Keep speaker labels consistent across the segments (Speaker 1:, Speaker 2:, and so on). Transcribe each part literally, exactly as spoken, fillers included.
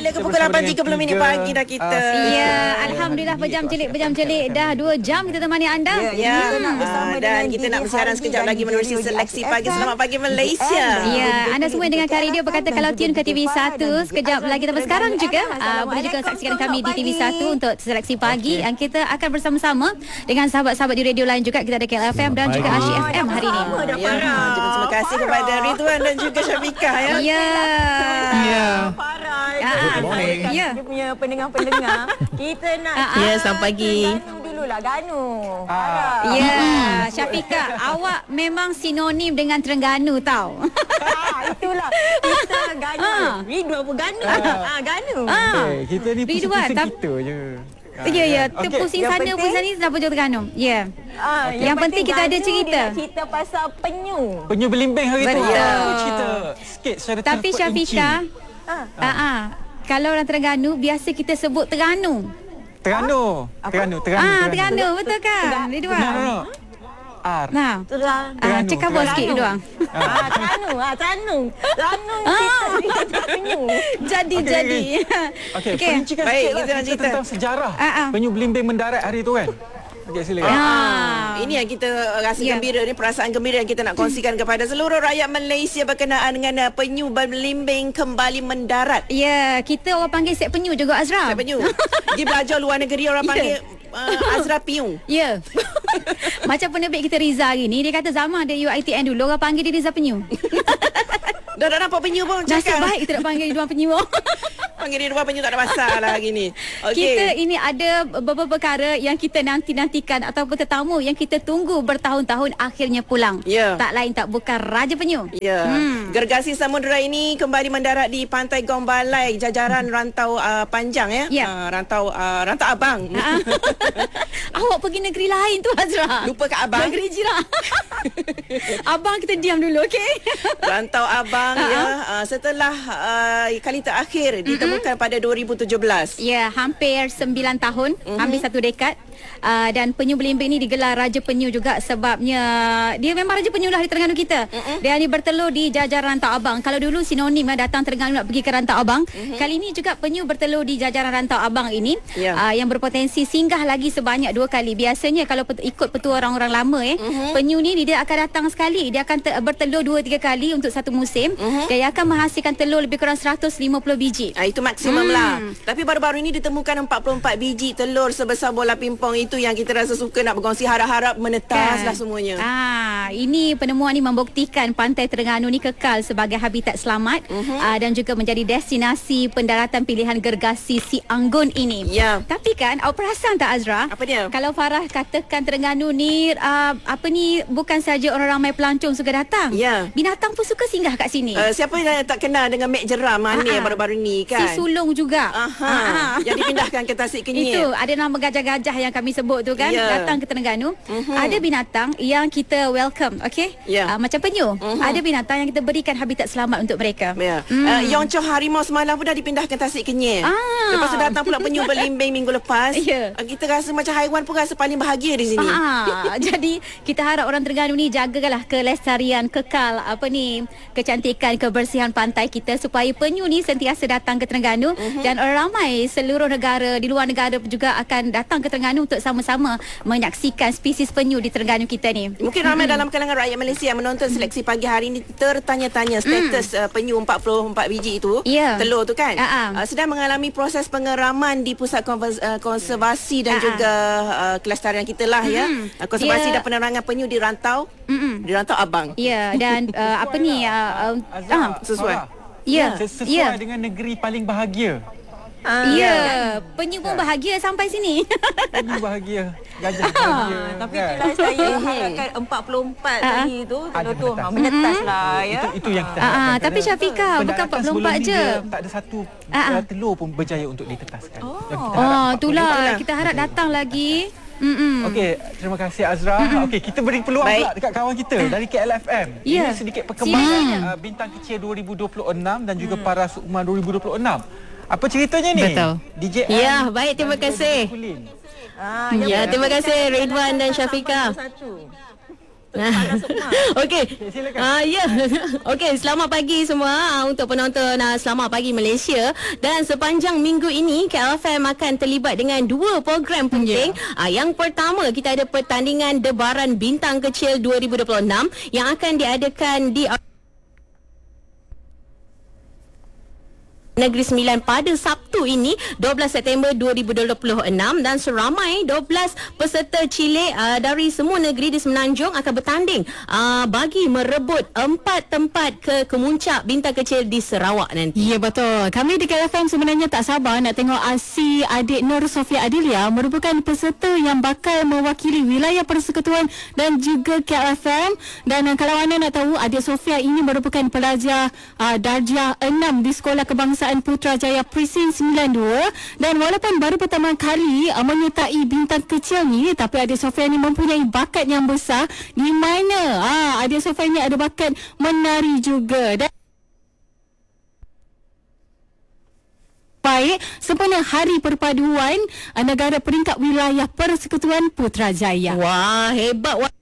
Speaker 1: Kembali ke pukul lapan tiga puluh minit pagi dah kita.
Speaker 2: Ya, Alhamdulillah pejam celik pejam celik dah dua jam kita temani anda.
Speaker 1: Ya, kita nak bersama dan kita nak bersiaran sekejap lagi menerusi seleksi pagi. Selamat pagi Malaysia.
Speaker 2: Ya, anda semua dengan Kak Radio berkata kalau tune ke T V satu sekejap lagi tapi sekarang juga uh, boleh juga saksikan kami di T V satu untuk seleksi pagi yang kita akan bersama-sama dengan sahabat-sahabat di radio lain juga. Kita ada K L F M dan juga Asyik F M hari ini.
Speaker 1: Ya, terima kasih kepada Ridwan dan juga Syafiqah ya.
Speaker 2: Ya.
Speaker 3: Ya.
Speaker 2: Ah,
Speaker 4: ya. Dia punya pendengar-pendengar. Kita nak
Speaker 1: Ya, selamat pagi.
Speaker 4: Ganu dululah, Ganu.
Speaker 2: Ya, Syafiqah, awak memang sinonim dengan Terengganu tau.
Speaker 4: Ah, itulah. Kita Ganu. Ridwan pun Ganu. Ah, Ganu.
Speaker 3: Eh, kita ni
Speaker 2: Ridwan,
Speaker 3: pusing-pusing
Speaker 2: tap-
Speaker 3: kita je.
Speaker 2: Ya, ya,
Speaker 3: Okey,
Speaker 2: terpusing
Speaker 4: yang
Speaker 2: sana,
Speaker 4: penting-
Speaker 2: pusing sana, dah pun Terengganu. Ya.
Speaker 4: Ah,
Speaker 2: Yang penting kita ada
Speaker 4: Ganu,
Speaker 2: cerita.
Speaker 4: Dia nak cerita pasal penyu.
Speaker 3: Penyu berlimbing hari tu.
Speaker 2: Betul.
Speaker 3: Aku cerita sikit secara
Speaker 2: Tapi
Speaker 3: terperinci.
Speaker 2: Syafiqah,
Speaker 4: Ah.
Speaker 2: ah, ah, kalau orang Terengganu biasa kita sebut Terengganu.
Speaker 3: Terengganu. Terengganu, Terengganu.
Speaker 2: Ah, Terengganu, betul kan? Ridwan.
Speaker 3: No, no, no. R.
Speaker 2: Nah.
Speaker 4: Terang.
Speaker 2: Ah,
Speaker 3: Terengganu,
Speaker 2: cakap bos sikit Ridwan.
Speaker 4: Ah, Tranu, ah Tranu. Tranu cerita penyu.
Speaker 2: Jadi
Speaker 3: Okey,
Speaker 2: jadi.
Speaker 3: Okey,
Speaker 2: Okey.
Speaker 3: perincikan
Speaker 1: Baik,
Speaker 3: sikit lah
Speaker 1: kita nak cerita.
Speaker 3: tentang sejarah
Speaker 2: Ah, ah.
Speaker 3: penyu berlimbing mendarat hari tu kan. Okey, silakan.
Speaker 2: Ah.
Speaker 1: Ini yang kita rasa
Speaker 2: Ya.
Speaker 1: gembira ni, perasaan gembira yang kita nak kongsikan kepada seluruh rakyat Malaysia berkenaan dengan uh, penyu berlimbing kembali mendarat.
Speaker 2: Ya, kita orang panggil set penyu juga Azra.
Speaker 1: Saya penyu. Dia belajar luar negeri orang
Speaker 2: Ya.
Speaker 1: panggil uh, Azra Piung.
Speaker 2: Ya. Macam penerbit kita Riza hari ni, dia kata zaman dia U I T N dulu orang panggil dia Riza Penyu.
Speaker 1: Dah dah nampak penyu pun
Speaker 2: Nasib
Speaker 1: cakap.
Speaker 2: baik kita nak panggil dia penyu.
Speaker 1: Panggil dia dua penyu tak ada masalah hari ni. Okey.
Speaker 2: Kita ini ada beberapa perkara yang kita nanti-nantikan ataupun tetamu yang kita tunggu bertahun-tahun akhirnya pulang.
Speaker 1: Ya.
Speaker 2: Tak lain tak bukan Raja Penyu.
Speaker 1: Ya, hmm. Gergasi samudera ini kembali mendarat di Pantai Gong Balai, jajaran rantau uh, panjang ya.
Speaker 2: Ya.
Speaker 1: Uh, rantau uh, rantau abang.
Speaker 2: Ah. Awak pergi negeri lain tu Azra.
Speaker 1: Lupa kat abang.
Speaker 2: Negeri jiran. Abang kita diam dulu, okey?
Speaker 1: Rantau abang
Speaker 2: Ha-ha.
Speaker 1: ya. Uh, setelah uh, kali terakhir ditemukan pada dua ribu tujuh belas.
Speaker 2: Ya, hampir sembilan tahun,
Speaker 1: Mhm.
Speaker 2: hampir satu dekad. Uh, dan penyu berlimbing ni digelar Raja Penyu juga sebabnya dia memang Raja Penyu lah di Terengganu kita.
Speaker 1: Mhm.
Speaker 2: Dia ni bertelur di jajaran Rantau Abang. Kalau dulu sinonim lah datang Terengganu nak pergi ke Rantau Abang.
Speaker 1: Mhm.
Speaker 2: Kali ini juga penyu bertelur di jajaran Rantau Abang ini
Speaker 1: Ya.
Speaker 2: uh, yang berpotensi singgah lagi sebanyak dua kali. Biasanya kalau pet- ikut petua orang-orang lama eh,
Speaker 1: Mhm.
Speaker 2: penyu ni dia akan datang sekali. Dia akan te- bertelur dua tiga kali untuk satu musim.
Speaker 1: Mhm.
Speaker 2: Dan ia akan menghasilkan telur lebih kurang seratus lima puluh biji.
Speaker 1: Ah, itu maksimum
Speaker 2: Hmm.
Speaker 1: lah. Tapi baru-baru ini ditemukan empat puluh empat biji telur sebesar bola pimpong. Itu yang kita rasa suka nak berkongsi. Harap-harap menetas lah semuanya.
Speaker 2: Ah, ini penemuan ni membuktikan pantai Terengganu ni kekal sebagai habitat selamat
Speaker 1: Mhm.
Speaker 2: ah, dan juga menjadi destinasi pendaratan pilihan gergasi Si Anggun ini.
Speaker 1: Ya.
Speaker 2: Tapi kan awak perasan tak Azra?
Speaker 1: Apa dia?
Speaker 2: Kalau Farah katakan Terengganu ni ah, apa ni bukan saja orang ramai pelancong suka datang.
Speaker 1: Ya.
Speaker 2: Binatang pun suka singgah kat sini.
Speaker 1: Uh, siapa yang tak kenal dengan Mek Jeram
Speaker 2: Ah,
Speaker 1: mana
Speaker 2: ah.
Speaker 1: yang baru-baru ni kan?
Speaker 2: Si sulung juga.
Speaker 1: Aha.
Speaker 2: Ah, ah.
Speaker 1: Yang dipindahkan ke Tasik Kenyir.
Speaker 2: Itu ada nama gajah-gajah yang kami sebut tu kan,
Speaker 1: Ya.
Speaker 2: datang ke Terengganu.
Speaker 1: Mhm.
Speaker 2: Ada binatang yang kita welcome, okey?
Speaker 1: Ya.
Speaker 2: Ah, macam penyu.
Speaker 1: Mhm.
Speaker 2: Ada binatang yang kita berikan habitat selamat untuk mereka.
Speaker 1: Ya.
Speaker 2: Hmm.
Speaker 1: Uh, Yongchow harimau semalam pun dah dipindahkan Tasik Kenyir.
Speaker 2: Ah.
Speaker 1: Lepas tu datang pula penyu berlimbing minggu lepas.
Speaker 2: Ya.
Speaker 1: Uh, kita rasa macam haiwan pun rasa paling bahagia di sini.
Speaker 2: Ah, jadi kita harap orang Terengganu ni jagalah kelestarian, kekal apa ni, kecantikan, kebersihan pantai kita supaya penyu ni sentiasa datang ke Terengganu
Speaker 1: Mhm.
Speaker 2: dan orang ramai seluruh negara di luar negara juga akan datang ke Terengganu untuk sama-sama menyaksikan spesies penyu di Terengganu kita ni.
Speaker 1: Mungkin ramai dalam kalangan rakyat Malaysia yang menonton seleksi pagi hari ini tertanya-tanya status uh, penyu empat puluh empat biji itu,
Speaker 2: Ya.
Speaker 1: telur tu kan.
Speaker 2: Ah, ah.
Speaker 1: Uh, sedang mengalami proses pengeraman di pusat konvers- uh, konservasi dan
Speaker 2: Ah, ah.
Speaker 1: juga uh, kelestarian kita lah ya.
Speaker 2: Mm-mm.
Speaker 1: Uh, konservasi
Speaker 2: Dia-
Speaker 1: dan penerangan penyu di rantau,
Speaker 2: Mm-mm.
Speaker 1: di rantau abang.
Speaker 2: Ya, dan uh, apa ni uh, uh,
Speaker 3: Azra,
Speaker 2: ah,
Speaker 1: sesuai.
Speaker 3: Farah,
Speaker 2: ya,
Speaker 3: sesuai
Speaker 2: ya.
Speaker 3: dengan negeri paling bahagia.
Speaker 4: Ah,
Speaker 2: Ya, penyu pun bahagia sampai sini.
Speaker 3: Penyu bahagia, gajah bahagia.
Speaker 4: Tapi
Speaker 3: kan?
Speaker 4: itulah saya harapkan empat puluh empat
Speaker 2: Ah, ah.
Speaker 4: tadi tu
Speaker 3: Ada
Speaker 4: telur tu
Speaker 3: menetas.
Speaker 4: ha, menetas lah ya.
Speaker 3: Itu, itu yang kita
Speaker 2: Ah, ah,
Speaker 3: harapkan.
Speaker 2: tapi
Speaker 3: Kerana
Speaker 2: Syafiqah, bukan
Speaker 3: pendaratan
Speaker 2: empat puluh empat
Speaker 3: sebelum ni
Speaker 2: je.
Speaker 3: dia tak ada satu
Speaker 2: Ah, ah.
Speaker 3: uh, telur pun berjaya untuk ditetaskan.
Speaker 4: Oh.
Speaker 3: Yang kita harap
Speaker 2: Oh,
Speaker 3: empat puluh
Speaker 2: itulah
Speaker 1: Itulah.
Speaker 2: kita harap datang lagi. Mm-mm.
Speaker 3: Okey, terima kasih Azra. Okey, kita beri peluang
Speaker 1: Baik.
Speaker 3: pula dekat kawan kita dari K L F M.
Speaker 2: Ya.
Speaker 3: Ini sedikit perkembangan
Speaker 2: Silakan.
Speaker 3: uh, Bintang Kecil dua ribu dua puluh enam dan juga Para Sukma dua ribu dua puluh enam. Apa ceritanya ni?
Speaker 5: Betul.
Speaker 3: D J M
Speaker 5: Ya, baik, terima
Speaker 3: dan juga
Speaker 5: kasih.
Speaker 3: Kulin.
Speaker 4: Ah,
Speaker 5: Ya,
Speaker 4: yang
Speaker 5: terima
Speaker 4: penting
Speaker 5: kasih
Speaker 4: kita
Speaker 5: Ridwan dan
Speaker 4: datang
Speaker 5: Syafiqah.
Speaker 4: satu. Okey. Ah ya. Okey, selamat pagi semua ah, untuk penonton ah, Selamat Pagi Malaysia. Dan sepanjang minggu ini K L F M akan terlibat dengan dua program penting. Yeah. Ah, yang pertama, kita ada pertandingan Debaran Bintang Kecil dua ribu dua puluh enam yang akan diadakan di Negeri Sembilan pada Sabtu ini dua belas September dua ribu dua puluh enam, dan seramai dua belas peserta cilik uh, dari semua negeri di Semenanjung akan bertanding uh, bagi merebut empat tempat ke kemuncak bintang kecil di Sarawak nanti.
Speaker 5: Ya, betul. Kami di K L F M sebenarnya tak sabar nak tengok si adik Nur Sofia Adilia merupakan peserta yang bakal mewakili wilayah persekutuan dan juga K L F M. Dan uh, kalau anda nak tahu, adik Sofia ini merupakan pelajar uh, darjah enam di Sekolah Kebangsaan Putrajaya Presin sembilan dua, dan walaupun baru pertama kali uh, menyertai bintang kecil ni, tapi adik Sofia ni mempunyai bakat yang besar, di mana ah adik Sofia ni ada bakat menari juga. Dan baik sempena Hari Perpaduan uh, Negara Peringkat Wilayah Persekutuan Putrajaya.
Speaker 4: Wah, hebat. Wah.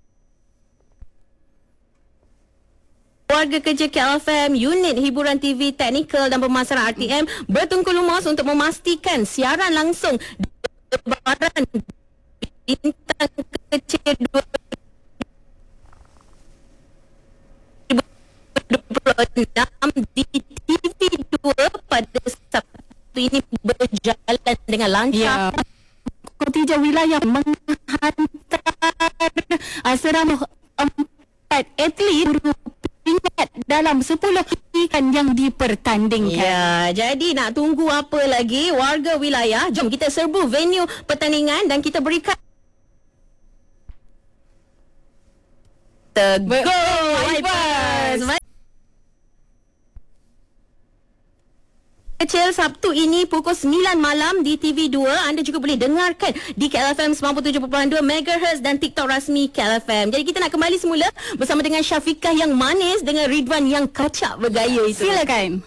Speaker 4: Warga kerja K L F M, unit hiburan T V, teknikal dan pemasaran R T M bertungku lumas untuk memastikan siaran langsung Debaran Bintang Kecil dua ribu dua puluh enam di T V dua pada Sabtu ini berjalan dengan lancar.
Speaker 5: Ya. Kontingen wilayah menghantar uh, seramai empat atlet ingat dalam sepuluh ikan yang dipertandingkan.
Speaker 4: Ya, jadi nak tunggu apa lagi warga wilayah? Jom kita serbu venue pertandingan dan kita berikan The Go Vipers. Kecil Sabtu ini pukul sembilan malam di T V dua. Anda juga boleh dengarkan di K L F M sembilan puluh tujuh perpuluhan dua megahertz dan TikTok rasmi K L F M. Jadi kita nak kembali semula bersama dengan Syafiqah yang manis dengan Ridwan yang kacak bergaya itu.
Speaker 5: Silakan.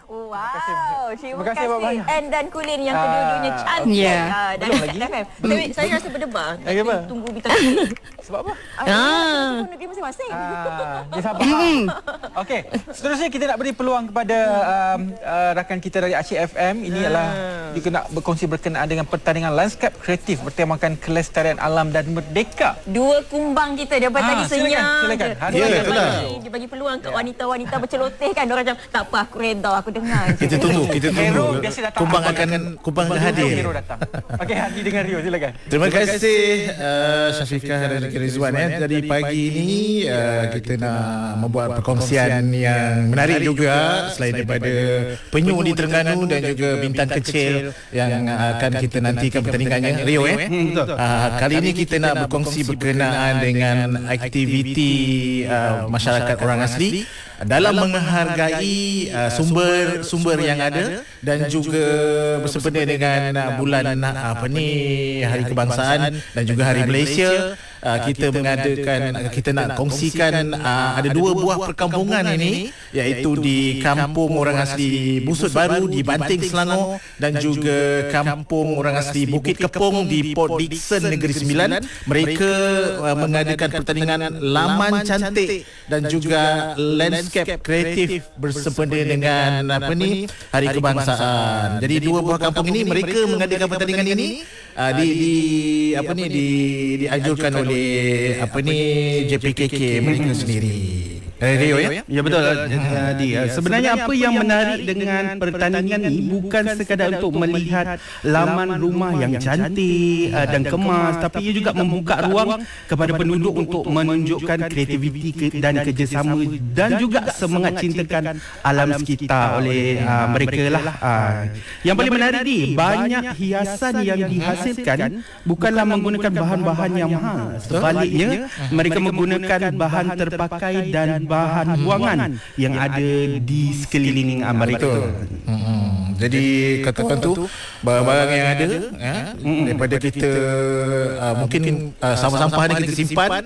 Speaker 4: Wow, terima
Speaker 3: kasih
Speaker 4: kasih.
Speaker 3: banyak.
Speaker 4: Anne dan Kulin yang kedua-duanya cantik.
Speaker 5: Ya.
Speaker 4: Ah, dan K L F M. Saya, saya rasa berdebar.
Speaker 3: Eh, apa?
Speaker 4: Tunggu bintang kecil.
Speaker 3: Sebab apa?
Speaker 4: Ah, negeri masing-masing.
Speaker 3: Ah, dia sabar. Okey, seterusnya kita nak beri peluang kepada um, uh, rakan kita dari Aceh F M. Ini adalah juga nak berkongsi berkenaan dengan pertandingan landscape kreatif bertemakan kelestarian alam dan merdeka.
Speaker 4: Dua kumbang kita daripada
Speaker 3: Ah,
Speaker 4: tadi senyap.
Speaker 3: silakan, silakan.
Speaker 4: je.
Speaker 3: Hari
Speaker 4: Dia
Speaker 3: ini
Speaker 4: bagi,
Speaker 3: itulah.
Speaker 4: dia bagi peluang ke wanita-wanita berceloteh kan. Orang macam tak apa, aku reda, aku dengar je.
Speaker 6: Kita tunggu, kita
Speaker 3: Hero
Speaker 6: tunggu.
Speaker 3: biasa datang.
Speaker 6: Kumbang akan kumbang akan hadir.
Speaker 3: Hero datang. Okey, Hadi dengan Rio, silakan.
Speaker 6: Terima kasih uh, Syafiqah dan Rizwan ya. Jadi pagi ini uh, kita nak membuat perkongsian yang menarik juga selain daripada penyu di Terengganu dan juga bintang kecil yang akan kita nantikan pertandingannya. Rio ya. Uh, kali ini kita nak berkongsi berkenaan dengan aktiviti uh, masyarakat orang asli dalam menghargai uh, sumber sumber yang ada dan juga bersempena dengan uh, bulan uh, apa ni Hari Kebangsaan dan juga Hari Malaysia. Uh, kita mengadakan uh, kita nak kongsikan uh, ada dua buah perkampungan ini, iaitu di Kampung Orang Asli Busut Baru di Banting, Selangor, dan juga Kampung Orang Asli Bukit Kepong di Port Dickson, Negeri Sembilan. Mereka uh, mengadakan pertandingan laman cantik dan juga landscape kreatif bersempena dengan apa ni Hari Kebangsaan. Jadi dua buah kampung ini mereka mengadakan pertandingan ini uh, di, di apa ni di dianjurkan oleh apa ni J P K K mereka sendiri. Eh, Rio ya?
Speaker 7: Ya betul Hadi. Sebenarnya apa yang menarik dengan pertandingan ini bukan sekadar untuk melihat laman rumah yang cantik dan kemas, tapi ia juga membuka ruang kepada penduduk untuk menunjukkan kreativiti dan kerjasama dan juga semangat cintakan alam sekitar oleh uh, mereka lah. Uh, yang paling menarik ni, banyak hiasan yang dihasilkan bukanlah menggunakan bahan-bahan yang mahal. Sebaliknya, mereka menggunakan bahan terpakai dan bahan buangan yang ada di sekeliling mereka.
Speaker 6: Hmm, jadi katakan tu barang-barang yang ada ya, daripada kita uh, mungkin uh, sampah-sampah ni kita simpan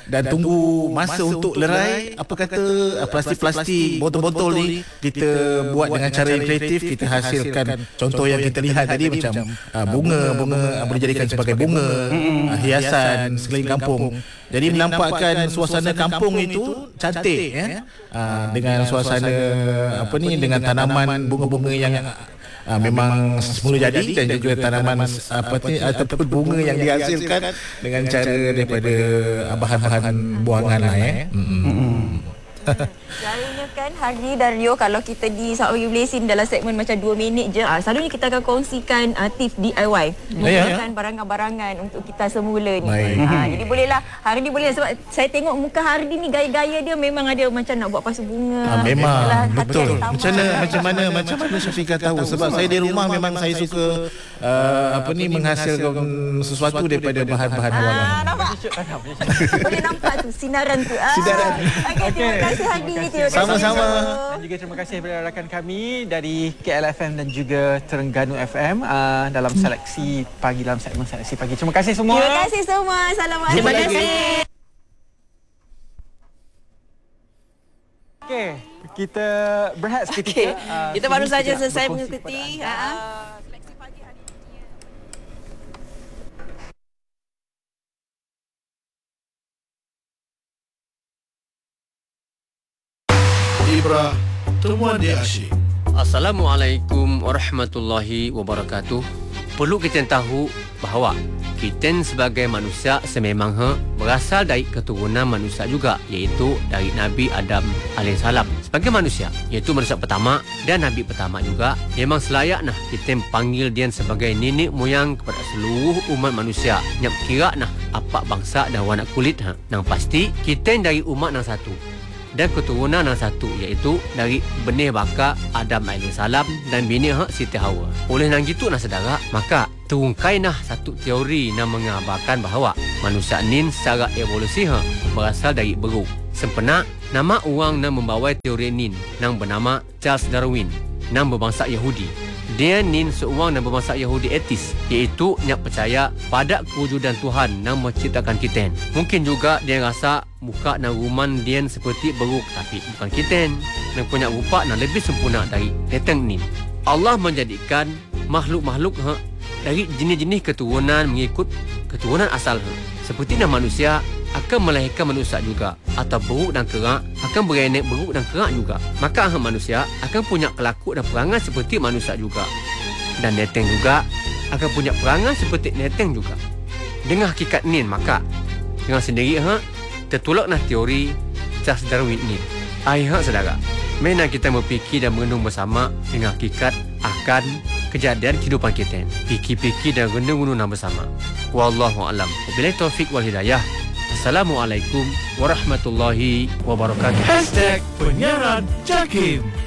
Speaker 6: dan tunggu masa untuk lerai, apa kata uh, plastik-plastik, botol-botol ni kita buat dengan cara yang kreatif, kita hasilkan contoh yang kita lihat tadi macam uh, bunga, bunga uh, boleh jadikan sebagai bunga, uh, hiasan sekeliling kampung. Jadi menampakkan suasana kampung itu cantik ya. Uh, dengan suasana apa ni, dengan tanaman bunga-bunga yang Uh, memang semula jadi dan juga tanaman apa ni ataupun bunga yang dihasilkan dengan cara daripada bahan-bahan buangan lah eh. Hmm.
Speaker 8: Selalunya kan Hardy dan Rio, kalau kita di Sabah Pagi Blazing dalam segmen macam dua minit je, ah, selalunya kita akan kongsikan uh, tips D I Y, menggunakan ya. barangan-barangan untuk kita semula ni. Ah, jadi bolehlah Hardy boleh, sebab saya tengok muka Hardy ni gaya-gaya dia memang ada macam nak buat pasu bunga.
Speaker 6: Ah, memang betul. Macam mana macam mana macam mana Syafiqah tahu, sebab saya di rumah memang saya suka uh, apa ni menghasilkan sesuatu daripada bahan-bahan buangan.
Speaker 8: Ah, nampak? Boleh nampak tu sinaran tu. Ah.
Speaker 3: Sinaran.
Speaker 8: Okey, terima kasih Hardy.
Speaker 6: Sama-sama.
Speaker 3: Dan juga terima kasih kepada rakan kami dari K L F M dan juga Terengganu F M uh, dalam seleksi pagi, dalam segmen seleksi pagi. Terima kasih semua.
Speaker 8: Terima kasih semua. Assalamualaikum.
Speaker 4: Terima kasih.
Speaker 3: Okey, kita berehat seketika.
Speaker 1: Okay.
Speaker 3: Uh,
Speaker 1: Kita baru saja
Speaker 3: nak
Speaker 1: selesai
Speaker 3: berkongsi
Speaker 1: mengikuti
Speaker 3: kepada anda.
Speaker 1: uh, seleksi pagi hari ini.
Speaker 9: Ibrah Temuan Dia Asyik.
Speaker 10: Assalamualaikum warahmatullahi wabarakatuh. Perlu kita tahu bahawa kita sebagai manusia sememangnya berasal dari keturunan manusia juga, iaitu dari Nabi Adam alaihissalam. Sebagai manusia, iaitu manusia pertama dan Nabi pertama juga, memang selayaknya kita panggil dia sebagai nenek moyang kepada seluruh umat manusia. Nyap kira nah apa bangsa dan warna kulit ha. Nang pasti kita dari umat nang satu dan keturunan yang satu, iaitu dari benih baka Adam alaihissalam dan bini hak Siti Hawa. Oleh nang gitu nah saudara, maka terungkai nah satu teori yang mengabarkan bahawa manusia nin secara evolusi ha, berasal dari beruk. Sempena nama orang yang membawa teori nin yang bernama Charles Darwin, yang berbangsa Yahudi. Dia nin seorang yang berbangsa Yahudi etis, iaitu yang percaya pada kewujudan Tuhan yang menciptakan kita. Mungkin juga dia rasa muka dan ruman dia seperti beruk, tapi bukan kita yang punya rupa yang lebih sempurna dari neteng nin. Allah menjadikan makhluk-makhluk ha, dari jenis-jenis keturunan mengikut keturunan asal ha. Seperti yang manusia akan melahirkan manusia juga, atau beruk dan kerak akan berenek beruk dan kerak juga. Maka ha, manusia akan punya kelaku dan perangai seperti manusia juga, dan neteng juga akan punya perangai seperti neteng juga. Dengan hakikat ni, maka dengan sendiri ha, tertolaklah teori Charles Darwin ni. Ayah saudara, mana kita berfikir dan merenung bersama dengan hakikat akan kejadian kehidupan kita. Fikir-fikir dan renung-renung bersama. Wallahu a'lam. Wabillahi taufik wal hidayah. Assalamualaikum warahmatullahi wabarakatuh.
Speaker 9: Hashtag Penyiaran Jakim.